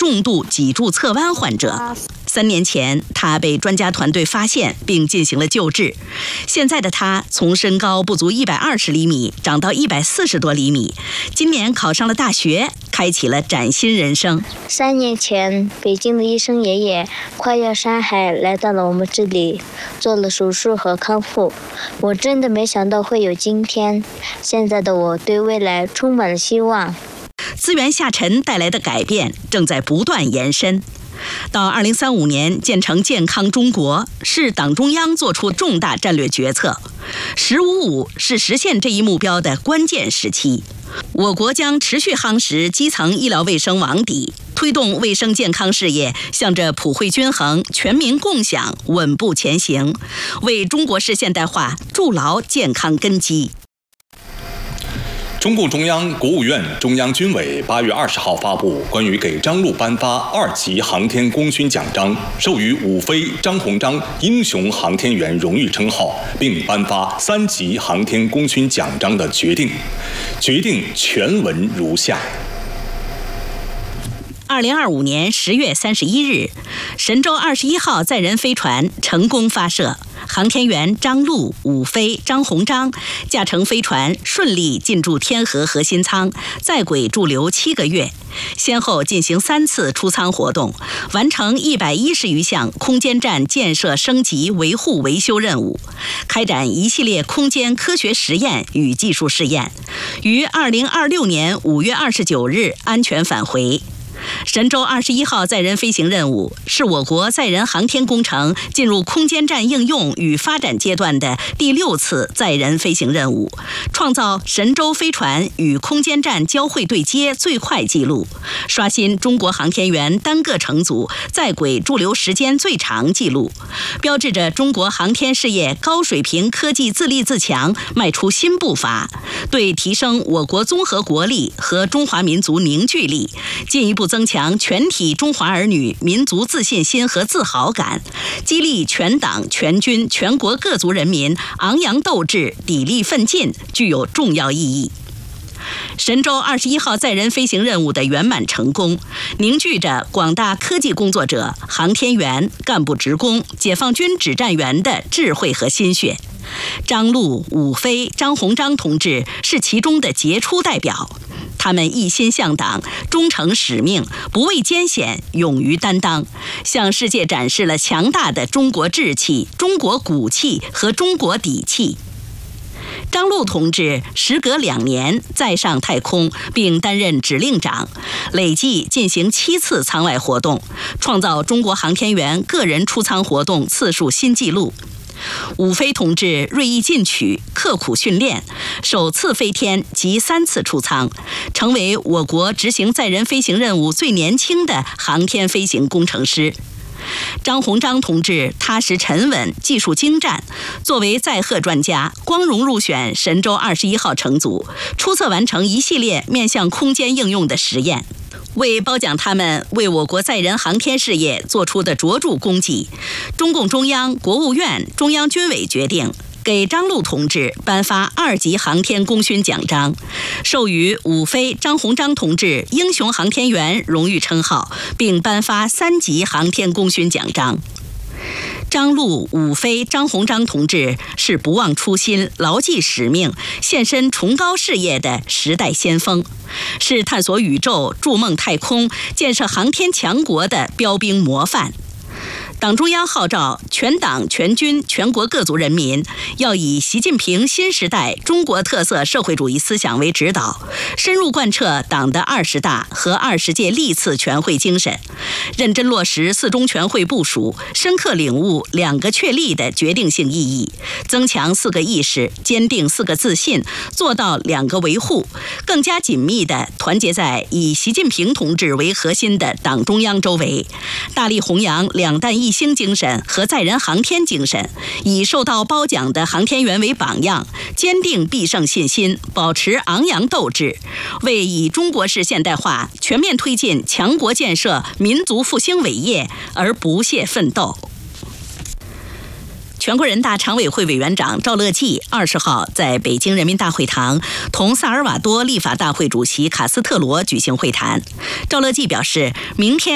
重度脊柱侧弯患者。3年前，他被专家团队发现并进行了救治。现在的他从身高不足120厘米长到140多厘米，今年考上了大学，开启了崭新人生。 3年前，北京的医生爷爷跨越山海来到了我们这里，做了手术和康复。我真的没想到会有今天。现在的我对未来充满了希望。 资源下沉带来的改变正在不断延伸。到2035年建成健康中国，是党中央做出重大战略决策。“15+5”是实现这一目标的关键时期。我国将持续夯实基层医疗卫生网底，推动卫生健康事业向着普惠均衡、全民共享稳步前行，为中国式现代化筑牢健康根基。 中共中央、国务院、中央军委8月20号发布关于给张陆颁发2级航天功勋奖章，授予伍飞、张鸿章英雄航天员荣誉称号，并颁发3级航天功勋奖章的决定。决定全文如下。 2025年10月31日，神舟21号载人飞船成功发射，航天员张陆、伍飞、张鸿章驾乘飞船顺利进驻天河核心舱，在轨驻留7个月，先后进行3次出舱活动，完成110余项空间站建设升级、维护维修任务，开展一系列空间科学实验与技术试验，于2026年5月29日安全返回。神舟21号载人飞行任务是我国载人航天工程进入空间站应用与发展阶段的第6次载人飞行任务，创造神舟飞船与空间站交会对接最快纪录，刷新中国航天员单个乘组在轨驻留时间最长纪录，标志着中国航天事业高水平科技自立自强迈出新步伐，对提升我国综合国力和中华民族凝聚力，进一步增强全体中华儿女民族自信心和自豪感，激励全党全军全国各族人民昂扬斗志、砥砺奋进，具有重要意义。神舟21号载人飞行任务的圆满成功，凝聚着广大科技工作者、航天员、干部职工、解放军指战员的智慧和心血。张陆、伍飞、张鸿章同志是其中的杰出代表，他们一心向党，忠诚使命，不畏艰险，勇于担当，向世界展示了强大的中国志气、中国骨气和中国底气。张陆同志时隔2年再上太空，并担任指令长，累计进行7次舱外活动，创造中国航天员个人出舱活动次数新纪录。伍飞同志锐意进取，刻苦训练，首次飞天及3次出舱，成为我国执行载人飞行任务最年轻的航天飞行工程师。张鸿章同志踏实沉稳，技术精湛，作为载荷专家，光荣入选神舟21号乘组，出色完成一系列面向空间应用的实验。为褒奖他们为我国载人航天事业做出的卓著功绩，中共中央、国务院、中央军委决定给张陆同志颁发2级航天功勋奖章，授予伍飞、张鸿章同志英雄航天员荣誉称号，并颁发3级航天功勋奖章。张陆、伍飞、张鸿章同志是不忘初心、牢记使命、献身崇高事业的时代先锋，是探索宇宙、筑梦太空、建设航天强国的标兵模范。党中央号召全党全军全国各族人民要以习近平新时代中国特色社会主义思想为指导，深入贯彻党的20大和20届历次全会精神，认真落实4中全会部署，深刻领悟2个确立的决定性意义，增强4个意识，坚定4个自信，做到2个维护，更加紧密地团结在以习近平同志为核心的党中央周围，大力弘扬2弹一星精神和载人航天精神，以受到褒奖的航天员为榜样，坚定必胜信心，保持昂扬斗志，为以中国式现代化全面推进强国建设、民族复兴伟业而不懈奋斗。全国人大常委会委员长赵乐际20号在北京人民大会堂同萨尔瓦多立法大会主席卡斯特罗举行会谈。赵乐际表示，明天